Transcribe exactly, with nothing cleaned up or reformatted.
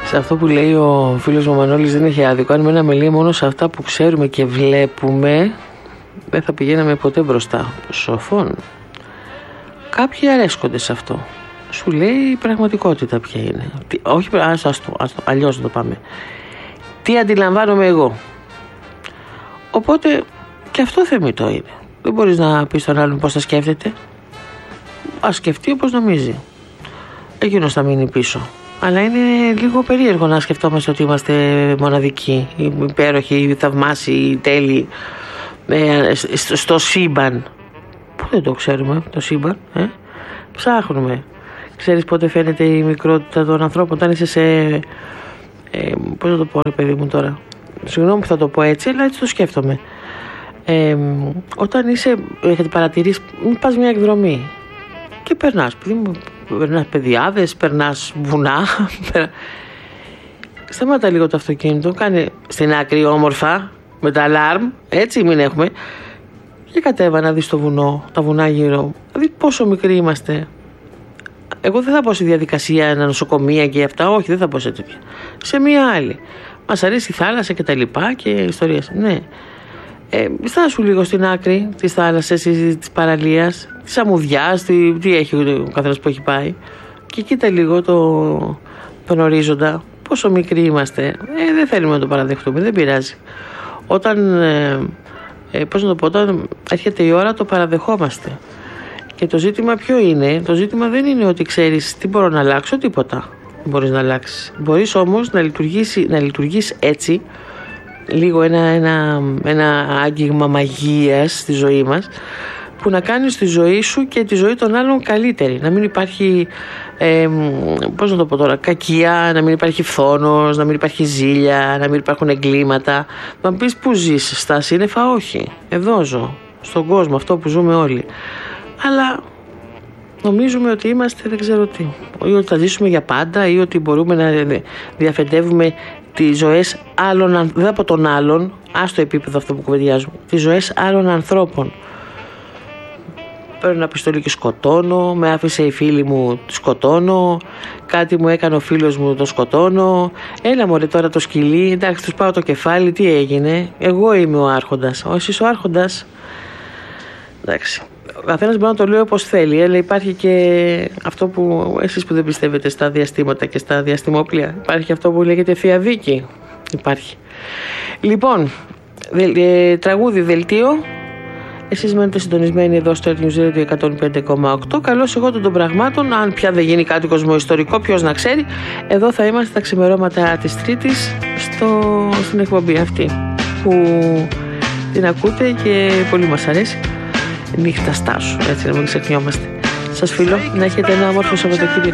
Σε αυτό που λέει ο φίλος μου Μανώλης δεν έχει άδικο. Αν εμένα με λέει μόνο σε αυτά που ξέρουμε και βλέπουμε, δεν θα πηγαίναμε ποτέ μπροστά. Σοφών. Κάποιοι αρέσκονται σε αυτό. Σου λέει η πραγματικότητα ποια είναι. Τι, όχι, ας, ας το, ας το, αλλιώς να το πάμε. Τι αντιλαμβάνομαι εγώ. Οπότε και αυτό θεμιτό είναι. Δεν μπορείς να πεις στον άλλον πώς θα σκέφτεται. Ας σκεφτεί όπως νομίζει. Εκείνος θα μείνει πίσω. Αλλά είναι λίγο περίεργο να σκεφτόμαστε ότι είμαστε μοναδικοί, υπέροχοι, θαυμάσιοι, τέλειοι ε, στο σύμπαν. Πού δεν το ξέρουμε το σύμπαν, ε? Ψάχνουμε. Ξέρεις πότε φαίνεται η μικρότητα των ανθρώπων? Όταν είσαι σε... Ε, πώς θα το πω ρε παιδί μου τώρα? Συγγνώμη που θα το πω έτσι, αλλά έτσι το σκέφτομαι. Ε, όταν είσαι, έχετε παρατηρήσει, πας μια εκδρομή και περνάς, παιδί μου, περνάς παιδιάδες, περνάς βουνά. Σταμάτα λίγο το αυτοκίνητο, κάνε στην άκρη όμορφα, με τα αλάρμ, έτσι μην έχουμε. Και κατέβα να δεις το βουνό, τα βουνά γύρω. Δηλαδή πόσο μικροί είμαστε. Εγώ δεν θα πω σε διαδικασία ένα νοσοκομεία και αυτά, όχι, δεν θα πω σε τέτοια. Σε μία άλλη. Μας αρέσει η θάλασσα και τα λοιπά και ιστορίες. Ναι. Ε, στάσου λίγο στην άκρη της θάλασσας, της παραλίας, της αμμουδιάς, τι, τι έχει ο καθένας που έχει πάει. Και κοίτα λίγο το, τον ορίζοντα. Πόσο μικροί είμαστε. Ε, δεν θέλουμε να το παραδεχτούμε, δεν πειράζει. Όταν, ε, ε, πώς να το πω, όταν έρχεται η ώρα το παραδεχόμαστε. Και το ζήτημα ποιο είναι? Το ζήτημα δεν είναι ότι ξέρεις τι μπορώ να αλλάξω, τίποτα μπορείς να αλλάξεις. Μπορείς όμως να, να λειτουργείς έτσι, λίγο ένα, ένα, ένα άγγιγμα μαγείας στη ζωή μας, που να κάνεις τη ζωή σου και τη ζωή των άλλων καλύτερη. Να μην υπάρχει, ε, πώς να το πω τώρα, κακία, να μην υπάρχει φθόνος, να μην υπάρχει ζήλια, να μην υπάρχουν εγκλήματα. Να πεις πού ζεις, στα σύννεφα? Όχι, εδώ ζω, στον κόσμο αυτό που ζούμε όλοι. Αλλά νομίζουμε ότι είμαστε δεν ξέρω τι, ή ότι θα ζήσουμε για πάντα, ή ότι μπορούμε να διαφεντεύουμε τις ζωές άλλων, δεν από τον άλλον, άστο επίπεδο αυτό που κουβεντιάζουμε, τις ζωές άλλων ανθρώπων. Παίρνω ένα πιστόλι και σκοτώνω, με άφησε η φίλη μου, τη σκοτώνω, κάτι μου έκανε ο φίλος μου, το σκοτώνω. Έλα μωρέ τώρα το σκυλί, εντάξει τους πάω το κεφάλι, τι έγινε? Εγώ είμαι ο άρχοντας, ο εσύ ο άρχοντας. Εντάξει. Ο καθένας μπορεί να το λέει όπως θέλει, αλλά υπάρχει και αυτό που εσείς που δεν πιστεύετε στα διαστήματα και στα διαστημόπλια, υπάρχει αυτό που λέγεται θεία δίκη. Υπάρχει. Λοιπόν, δε, ε, τραγούδι δελτίο. Εσείς μένετε συντονισμένοι εδώ στο Earth News Radio εκατόν πέντε κόμμα οκτώ. Καλώς εγώ των πραγμάτων, αν πια δεν γίνει κάτι κοσμοϊστορικό, ποιος να ξέρει. Εδώ θα είμαστε τα ξημερώματα της Τρίτης στο, στην εκπομπή αυτή που την ακούτε και πολύ μας αρέσει. Νύχτα στάσου, έτσι να μην ξεχνιόμαστε. Σας φιλώ, να έχετε ένα όμορφο Σαββατοκύριακο.